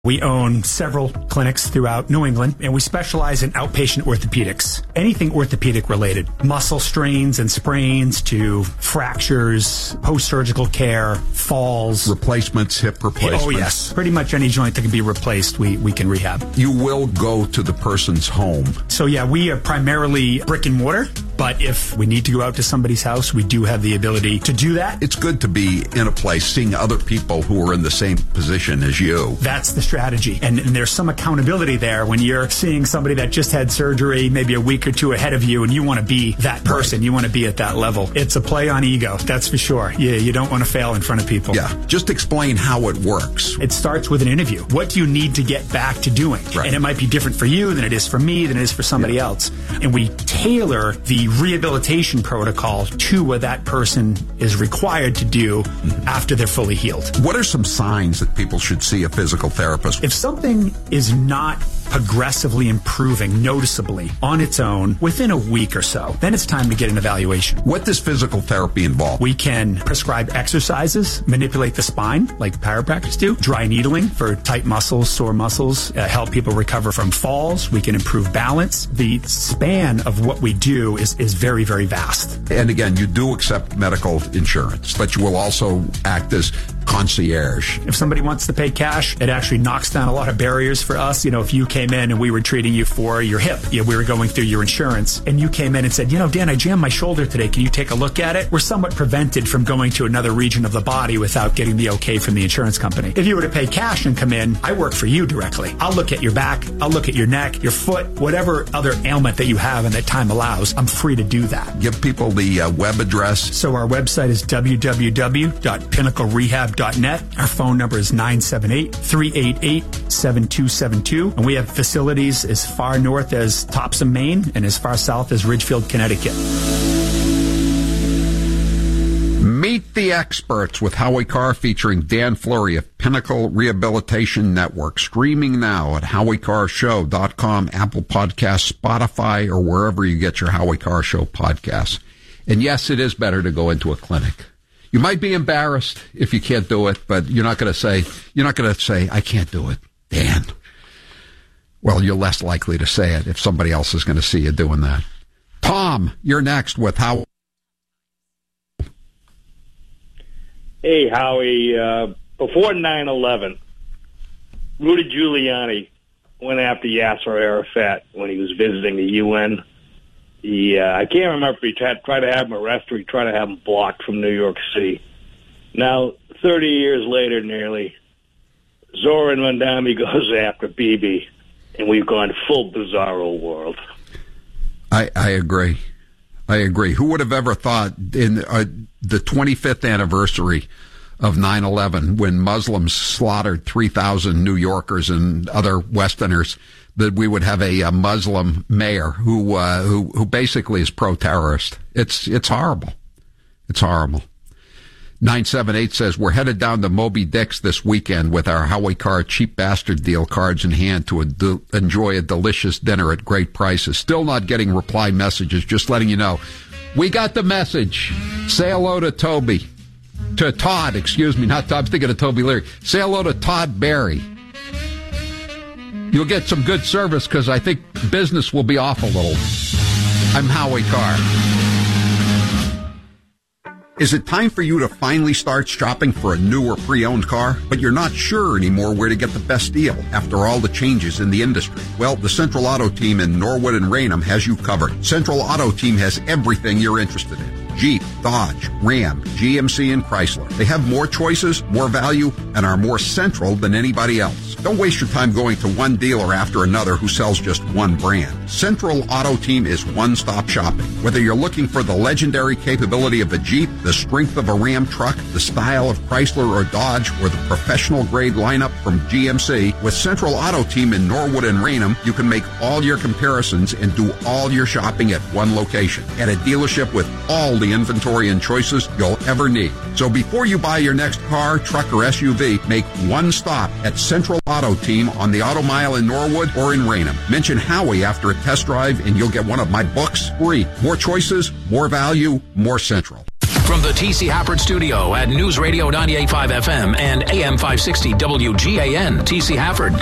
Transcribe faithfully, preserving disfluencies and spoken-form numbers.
We own several clinics throughout New England, and we specialize in outpatient orthopedics. Anything orthopedic related. Muscle strains and sprains to fractures, post-surgical care, falls. Replacements, hip replacements. Oh, yes. Pretty much any joint that can be replaced, we, we can rehab. You will go to the person's home. So, yeah, we are primarily brick and mortar, but if we need to go out to somebody's house, we do have the ability to do that. It's good to be in a place seeing other people who are in the same position as you. That's the strategy. And, and there's some accountability there when you're seeing somebody that just had surgery maybe a week or two ahead of you, and you want to be that person. Right. You want to be at that level. It's a play on ego, that's for sure. Yeah, you don't want to fail in front of people. Yeah, just explain how it works. It starts with an interview. What do you need to get back to doing? Right. And it might be different for you than it is for me, than it is for somebody yeah. else. And we tailor the rehabilitation protocol to what that person is required to do mm-hmm. after they're fully healed. What are some signs that people should see a physical therapist? If something is not progressively improving noticeably on its own within a week or so, then it's time to get an evaluation. What does physical therapy involve? We can prescribe exercises, manipulate the spine like chiropractors do, dry needling for tight muscles, sore muscles, uh, help people recover from falls. We can improve balance. The span of what we do is, is very, very vast. And again, you do accept medical insurance, but you will also act as concierge. If somebody wants to pay cash, it actually knocks down a lot of barriers for us. You know, if you came in and we were treating you for your hip, you know, we were going through your insurance, and you came in and said, you know, Dan, I jammed my shoulder today. Can you take a look at it? We're somewhat prevented from going to another region of the body without getting the okay from the insurance company. If you were to pay cash and come in, I work for you directly. I'll look at your back. I'll look at your neck, your foot, whatever other ailment that you have and that time allows. I'm free to do that. Give people the uh, web address. So our website is w w w dot pinnacle rehab dot net. Our phone number is nine seven eight, three eight eight, seven two seven two. And we have facilities as far north as Topsom, Maine, and as far south as Ridgefield, Connecticut. Meet the Experts with Howie Carr featuring Dan Fleury of Pinnacle Rehabilitation Network. Streaming now at howie carr show dot com, Apple Podcasts, Spotify, or wherever you get your Howie Carr Show podcasts. And yes, it is better to go into a clinic. You might be embarrassed if you can't do it, but you're not going to say, you're not going to say, I can't do it, Dan. Well, you're less likely to say it if somebody else is going to see you doing that. Tom, you're next with Howie. Hey, Howie. Uh, before nine eleven, Rudy Giuliani went after Yasser Arafat when he was visiting the U N. He, uh, I can't remember if he tried, tried to have him arrested or he tried to have him blocked from New York City. Now, thirty years later nearly, Zoran Mandami goes after Bibi, and we've gone full bizarro world. I, I agree. I agree. Who would have ever thought in uh, the twenty-fifth anniversary of nine eleven, when Muslims slaughtered three thousand New Yorkers and other Westerners, that we would have a, a Muslim mayor who, uh, who, who basically is pro-terrorist. It's, it's horrible. It's horrible. nine seven eight says, we're headed down to Moby Dick's this weekend with our Howie Carr cheap bastard deal cards in hand to a de- enjoy a delicious dinner at great prices. Still not getting reply messages, just letting you know. We got the message. Say hello to Toby. To Todd, excuse me, not Todd. I'm thinking of Toby Leary. Say hello to Todd Barry. You'll get some good service because I think business will be off a little. I'm Howie Carr. Is it time for you to finally start shopping for a new or pre-owned car, but you're not sure anymore where to get the best deal after all the changes in the industry? Well, the Central Auto Team in Norwood and Raynham has you covered. Central Auto Team has everything you're interested in. Jeep, Dodge, Ram, G M C, and Chrysler. They have more choices, more value, and are more central than anybody else. Don't waste your time going to one dealer after another who sells just one brand. Central Auto Team is one-stop shopping. Whether you're looking for the legendary capability of a Jeep, the strength of a Ram truck, the style of Chrysler or Dodge, or the professional-grade lineup from G M C, with Central Auto Team in Norwood and Raynham, you can make all your comparisons and do all your shopping at one location, at a dealership with all the inventory and choices you'll ever need. So before you buy your next car, truck, or S U V, make one stop at Central Auto Team on the Auto Mile in Norwood or in Raynham. Mention Howie after a test drive and you'll get one of my books free. More choices, more value, more Central. From the T C Hafford Studio at News Radio ninety-eight point five F M and A M five sixty W G A N, T C Hafford.